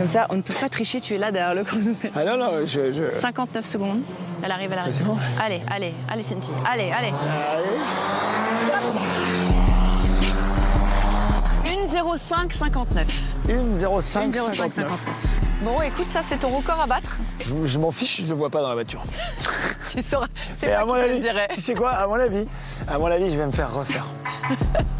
Comme ça, on ne peut pas tricher, tu es là derrière le chronomètre. Ah non, non, 59 secondes. Elle arrive, elle arrive. C'est bon. Allez, allez, allez, Cindy. Allez, allez. 1:05:59. 1:05:59. Bon, écoute, ça, c'est ton record à battre. Je m'en fiche, je ne le vois pas dans la voiture. Tu sauras. C'est Et pas à mon qui te le avis, dirait. tu sais quoi, à mon avis, je vais me faire refaire.